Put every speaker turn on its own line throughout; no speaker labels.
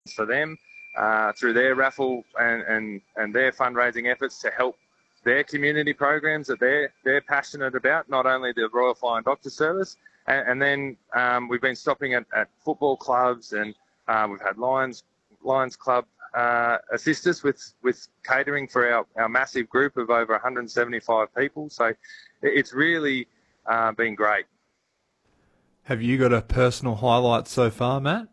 for them through their raffle and their fundraising efforts to help their community programs that they're passionate about, not only the Royal Flying Doctor Service. And then we've been stopping at football clubs, and we've had Lions Club assist us with catering for our massive group of over 175 people. So it's really been great.
Have you got a personal highlight so far, Matt?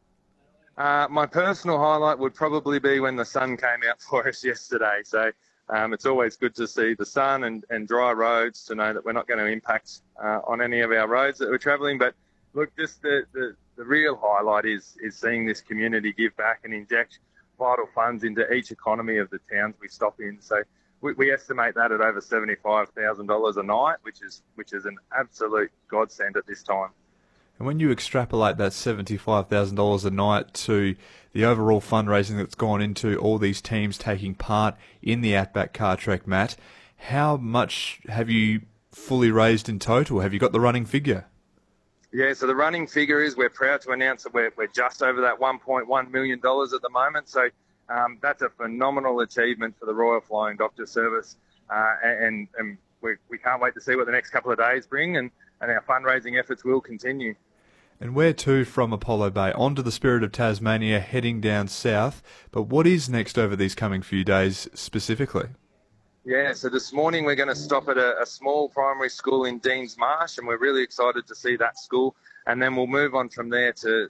My personal highlight would probably be when the sun came out for us yesterday. So it's always good to see the sun and dry roads, to know that we're not going to impact on any of our roads that we're travelling. But look, just the real highlight is seeing this community give back and inject vital funds into each economy of the towns we stop in. So we estimate that at over $75,000 a night, which is an absolute godsend at this time.
And when you extrapolate that $75,000 a night to the overall fundraising that's gone into all these teams taking part in the Outback Car Trek, Matt, how much have you fully raised in total? Have you got the running figure?
Yeah, so the running figure is, we're proud to announce that we're just over that $1.1 million at the moment. So that's a phenomenal achievement for the Royal Flying Doctor Service. And we can't wait to see what the next couple of days bring, and our fundraising efforts will continue.
And where to from Apollo Bay? On to the Spirit of Tasmania, heading down south. But what is next over these coming few days specifically?
Yeah, so this morning we're going to stop at a small primary school in Deans Marsh, and we're really excited to see that school. And then we'll move on from there to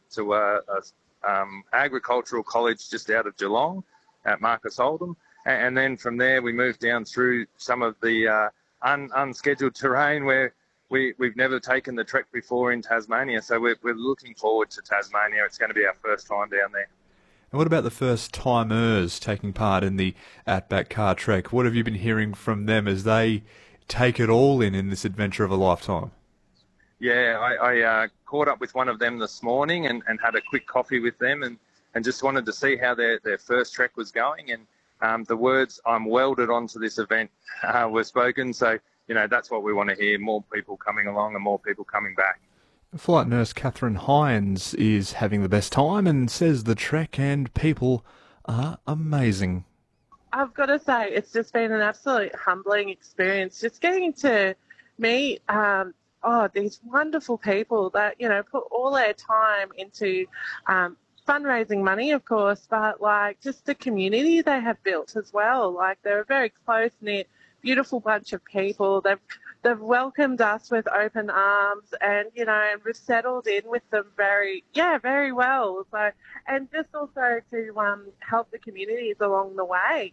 agricultural college just out of Geelong at Marcus Oldham. And then from there we move down through some of the unscheduled terrain where we've never taken the trek before in Tasmania. So we're looking forward to Tasmania. It's going to be our first time down there.
And what about the first-timers taking part in the Outback Car Trek? What have you been hearing from them as they take it all in this adventure of a lifetime?
Yeah, I caught up with one of them this morning and had a quick coffee with them and just wanted to see how their first trek was going. And the words "I'm welded onto this event" were spoken. So, that's what we want to hear, more people coming along and more people coming back.
Flight nurse Catherine Hines is having the best time and says the trek and people are amazing.
I've got to say, it's just been an absolute humbling experience, just getting to meet these wonderful people that, put all their time into fundraising money, of course, but just the community they have built as well. They're a very close-knit, beautiful bunch of people. They've welcomed us with open arms, and and we've settled in with them very well. So, and just also to help the communities along the way.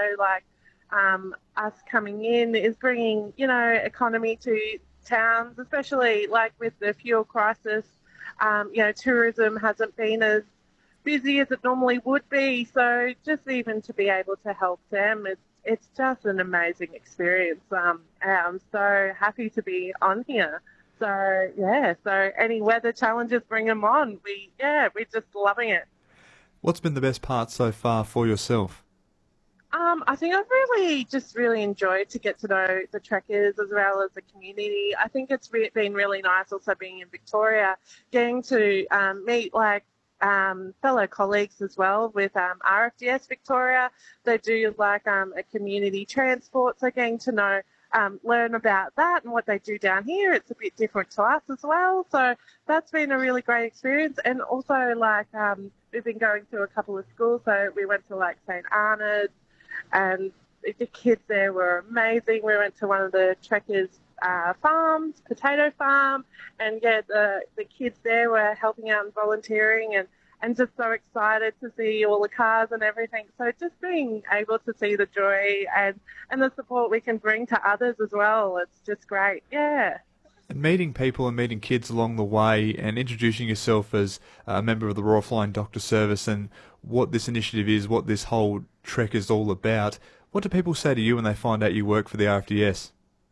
Us coming in is bringing economy to towns, especially with the fuel crisis. Tourism hasn't been as busy as it normally would be. So just even to be able to help them, it's just an amazing experience. I'm so happy to be on here. So any weather challenges, bring them on. We're just loving it.
What's been the best part so far for yourself?
I think I've really enjoyed to get to know the trekkers as well as the community. I think it's been really nice also being in Victoria, getting to meet fellow colleagues as well with RFDS Victoria. They do a community transport, so getting to know, learn about that and what they do down here. It's a bit different to us as well, so that's been a really great experience. And also we've been going to a couple of schools, so we went to St Arnaud's, and the kids there were amazing. We went to one of the trekkers' farms, potato farm, and the kids there were helping out and volunteering and just so excited to see all the cars and everything. So just being able to see the joy and the support we can bring to others as well, it's just great, yeah.
And meeting people and meeting kids along the way and introducing yourself as a member of the Royal Flying Doctor Service and what this initiative is, what this whole trek is all about. What do people say to you when they find out you work for the RFDS?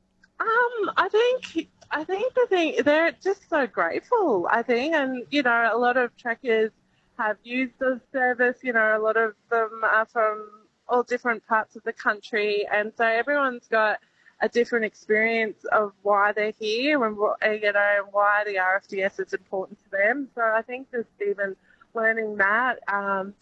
I think they're just so grateful, I think. And, a lot of trekkers have used the service. A lot of them are from all different parts of the country. And so everyone's got a different experience of why they're here and why the RFDS is important to them. So I think just even learning that.